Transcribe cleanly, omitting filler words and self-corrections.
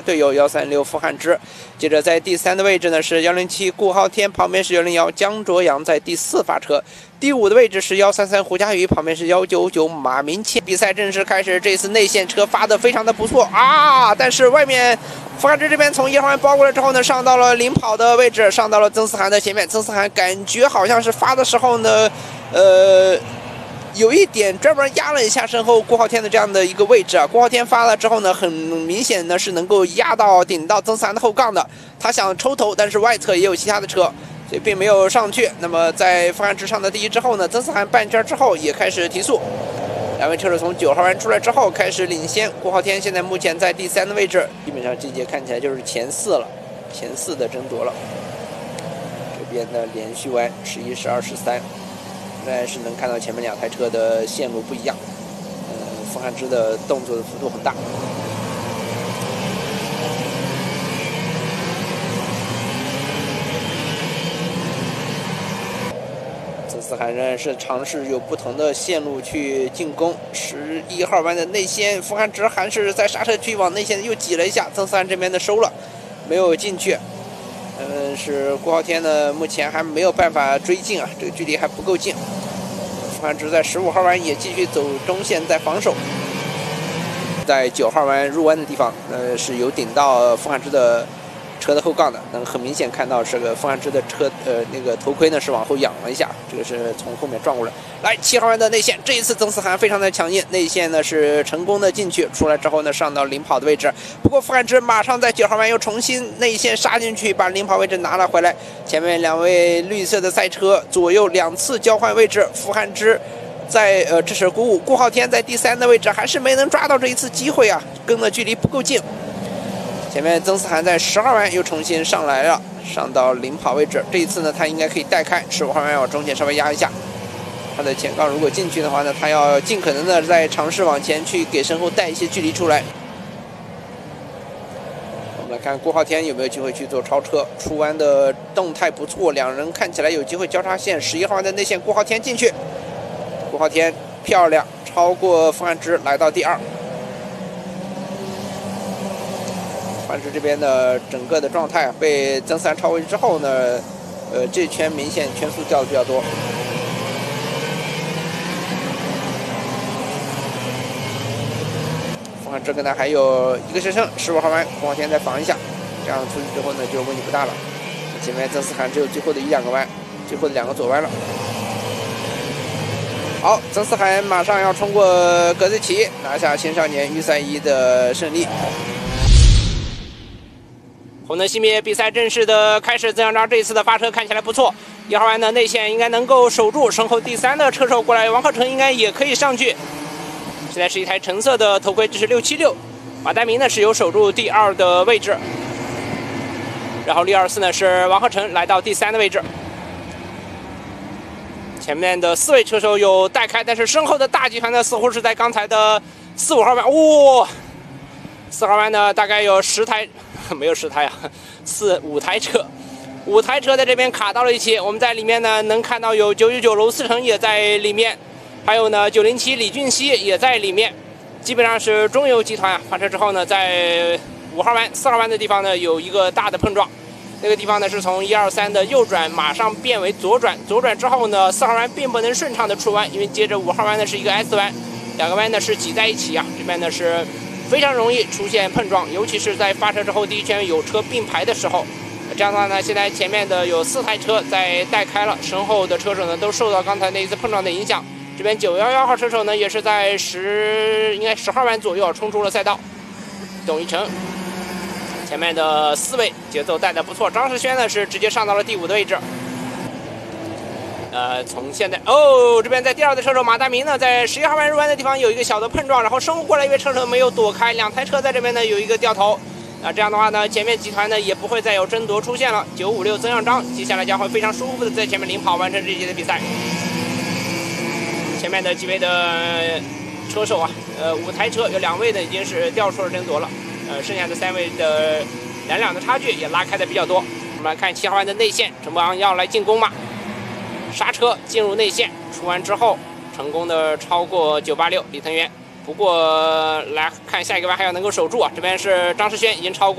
队友136傅汉之。接着在第3的位置呢是107顾昊天，旁边是101江卓阳在第4发车。第5的位置是133胡佳宇，旁边是199马明谦。比赛正式开始，这次内线车发的非常的不错啊！但是外面傅汉之这边从1号弯包过来之后呢，上到了领跑的位置，上到了曾思涵的前面。曾思涵感觉好像是发的时候呢，有一点专门压了一下身后顾昊天的这样的一个位置啊。顾昊天发了之后呢，很明显呢是能够压到顶到曾思涵的后杠的。他想抽头，但是外侧也有其他的车，所以并没有上去。那么在傅汉之上的第1之后呢，曾思涵半圈之后也开始提速。两位车手从9号弯出来之后开始领先。顾昊天现在目前在第3的位置，基本上这节看起来就是前4了，前4的争夺了。这边的连续弯11、12、13。应该是能看到前面2台车的线路不一样，傅汉之的动作的幅度很大。曾思涵仍然是尝试有不同的线路去进攻。11号弯的内线，傅汉之还是在刹车区往内线又挤了一下，曾思涵这边的收了，没有进去。是顾昊天呢，目前还没有办法追进啊，这个距离还不够近。傅汉之在15号弯也继续走中线在防守，在9号弯入弯的地方，是有顶到傅汉之的车的后杠的，能很明显看到这个傅汉之的车，那个头盔呢是往后仰了一下，这个是从后面撞过来。来7号弯的内线，这一次曾思涵非常的强硬，内线呢是成功的进去，出来之后呢上到领跑的位置。不过傅汉之马上在9号弯又重新内线杀进去，把领跑位置拿了回来。前面2位绿色的赛车左右2次交换位置，傅汉之在这是鼓舞，顾昊天在第3的位置还是没能抓到这一次机会啊，跟的距离不够近。前面曾思涵在10号弯又重新上来了，上到领跑位置。这一次呢，他应该可以带开15号弯，往中线稍微压一下。他的前杠如果进去的话呢，他要尽可能的在尝试往前去给身后带一些距离出来。我们来看顾昊天有没有机会去做超车，出弯的动态不错，两人看起来有机会交叉线。11号弯的内线，顾昊天进去，顾昊天漂亮，超过傅汉之来到第2。傅汉之这边的整个的状态被曾思涵超过之后呢，这圈明显圈速掉的比较多。傅汉之跟他还有1个车身，15号弯，顾昊天再防一下，这样出去之后呢就问题不大了。前面曾思涵只有最后的1、2个弯，最后的2个左弯了。好，曾思涵马上要冲过葛子奇，拿下青少年预赛1的胜利。红灯熄灭，比赛正式的开始。曾祥章这一次的发车看起来不错，1号弯的内线应该能够守住，身后第3的车手过来，王鹤成应该也可以上去。现在是一台橙色的头盔，这是676，马代明呢是有守住第2的位置，然后624呢是王鹤成来到第3的位置。前面的4位车手有带开，但是身后的大集团呢似乎是在刚才的4、5号弯，4号弯呢大概有10台。没有10台啊，4、5台车，5台车在这边卡到了一起。我们在里面呢能看到有999娄思成也在里面，还有呢907李俊熙也在里面，基本上是中游集团啊。发车之后呢，在5号弯、4号弯的地方呢有一个大的碰撞，那个地方呢是从123的右转马上变为左转，左转之后呢4号弯并不能顺畅的出弯，因为接着5号弯呢是一个 S 弯，2个弯呢是挤在一起啊，这边呢是非常容易出现碰撞，尤其是在发车之后第1圈有车并排的时候。这样的话呢，现在前面的有4台车在带开了，身后的车手呢都受到刚才那一次碰撞的影响。这边911号车手呢也是在应该10号弯左右冲出了赛道。董一成，前面的4位节奏带的不错，张世轩呢是直接上到了第5的位置。从现在这边在第2的车手马大明呢，在11号弯入弯的地方有一个小的碰撞，然后身后过来一位车手没有躲开，2台车在这边呢有一个掉头。这样的话呢，前面集团呢也不会再有争夺出现了。956曾祥章接下来将会非常舒服的在前面领跑完成这一节的比赛。前面的几位的车手啊，5台车有2位的已经是掉出了争夺了，剩下的3位的两的差距也拉开的比较多。我们来看7号弯的内线，陈博昂要来进攻吗？刹车进入内线，出弯之后成功的超过986李腾元。不过来看下一个弯还要能够守住啊，这边是张世轩已经超过